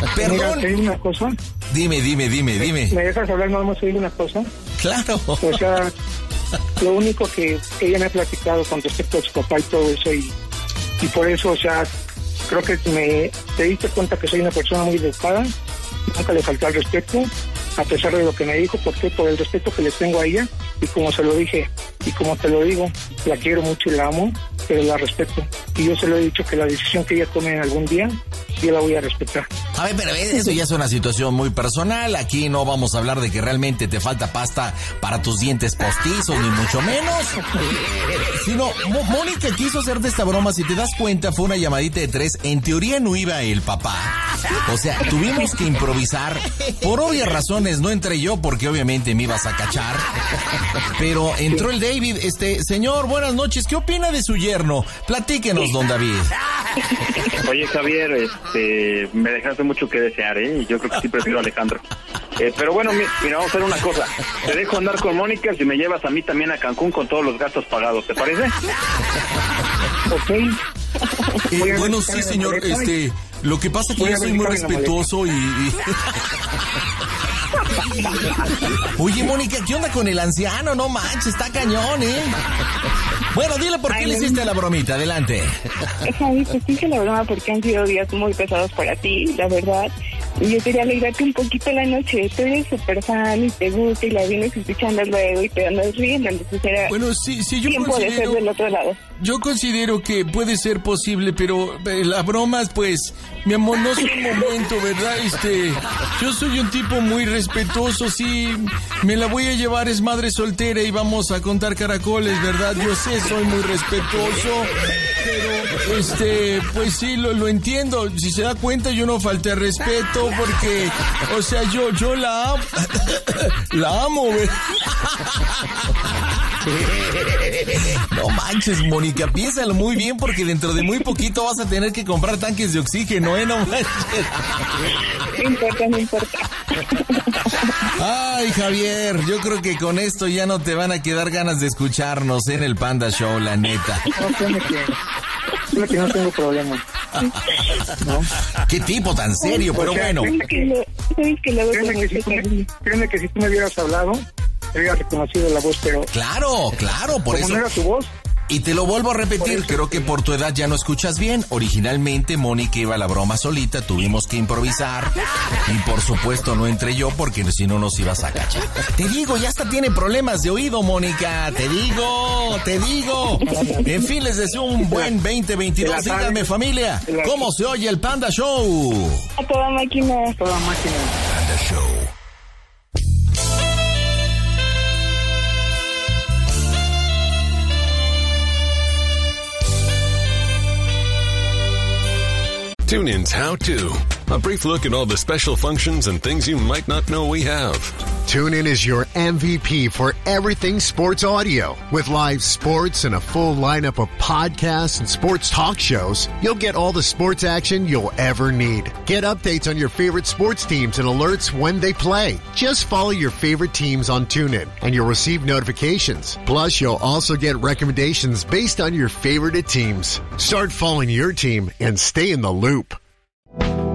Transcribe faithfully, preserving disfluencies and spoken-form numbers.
Perdón. Mira, te digo una cosa. Dime, dime, dime, dime. ¿Me dejas hablar? No vamos a decir una cosa. Claro. O sea, lo único que ella me ha platicado con respecto a su papá y todo eso, y, y por eso, o sea, creo que me te diste cuenta que soy una persona muy educada, nunca le faltó el respeto, a pesar de lo que me dijo, porque por el respeto que le tengo a ella, y como se lo dije, y como te lo digo, la quiero mucho y la amo, pero la respeto. Y yo se lo he dicho que la decisión que ella tome en algún día, yo la voy a respetar. A ver, pero eso ya es una situación muy personal. Aquí no vamos a hablar de que realmente te falta pasta para tus dientes postizos, ni mucho menos. Sino, Mo- Mónica quiso hacerte esta broma. Si te das cuenta, fue una llamadita de tres. En teoría no iba el papá. O sea, tuvimos que improvisar. Por obvias razones no entré yo, porque obviamente me ibas a cachar. Pero entró el David. Este, señor, buenas noches. ¿Qué opina de su yerno? Platíquenos, don David. Oye, Javier, este, me dejaste mucho que desear, ¿eh? Yo creo que sí prefiero a Alejandro. Eh, pero bueno, mi, mira, vamos a hacer una cosa. Te dejo andar con Mónica si me llevas a mí también a Cancún con todos los gastos pagados, ¿te parece? Ok. Eh, bueno, sí, señor. Este, lo que pasa es que yo soy muy respetuoso y... y... Oye, Mónica, ¿qué onda con el anciano? No manches, está cañón, ¿eh? Bueno, dile por qué Ay, le no. hiciste la bromita. Adelante. Javi, pues hice la broma porque han sido días muy pesados para ti, la verdad. Y yo quería alegrarte un poquito la noche. Tú eres súper fan y te gusta y la vienes escuchando luego y te andas riendo. Entonces era Bueno, sí, sí, yo tiempo de ser considero... del otro lado. Yo considero que puede ser posible, pero eh, las bromas, pues, mi amor, no es un momento, ¿verdad? Este, yo soy un tipo muy respetuoso, sí, me la voy a llevar, es madre soltera y vamos a contar caracoles, ¿verdad? Yo sé, soy muy respetuoso, pero, este, pues sí, lo, lo entiendo. Si se da cuenta, yo no falté al respeto porque, o sea, yo, yo la amo, la amo, ¿verdad? No manches, Mónica, piénsalo muy bien porque dentro de muy poquito vas a tener que comprar tanques de oxígeno, ¿eh? No manches. No importa, no importa. Ay, Javier, yo creo que con esto ya no te van a quedar ganas de escucharnos en el Panda Show, la neta. No, créeme que, créeme que no tengo problema. ¿No? Qué tipo tan serio, pero O sea, bueno. ¿Sabes que, lo, ¿sabes que luego Créeme que, si tú me, créeme que si tú me hubieras hablado, te hubiera reconocido la voz, pero Claro, claro, por como eso. no era tu voz, Y te lo vuelvo a repetir, creo que por tu edad ya no escuchas bien. Originalmente Mónica iba a la broma solita, tuvimos que improvisar. Y por supuesto no entré yo porque si no nos ibas a cachar. Te digo, ya hasta tiene problemas de oído, Mónica. Te digo, te digo. En fin, les deseo un buen veinte veintidós. Díganme, familia, ¿cómo se oye el Panda Show? A toda máquina. a toda máquina. Panda Show. TuneIn's How To. A brief look at all the special functions and things you might not know we have. TuneIn is your M V P for everything sports audio. With live sports and a full lineup of podcasts and sports talk shows, you'll get all the sports action you'll ever need. Get updates on your favorite sports teams and alerts when they play. Just follow your favorite teams on TuneIn and you'll receive notifications. Plus, you'll also get recommendations based on your favorite teams. Start following your team and stay in the loop.